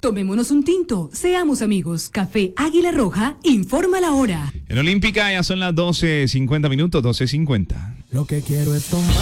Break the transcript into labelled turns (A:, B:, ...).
A: Tomémonos un tinto, seamos amigos. Café Águila Roja, informa la hora.
B: En Olímpica ya son las 12:50 minutos, 12:50.
C: Lo que quiero es tomar.